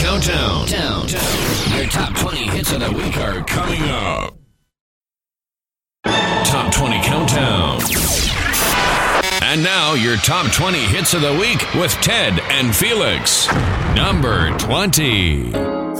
Countdown. Your top 20 hits of the week are coming up. Top 20 Countdown. And now, your top 20 hits of the week with Ted and Felix. Number 20.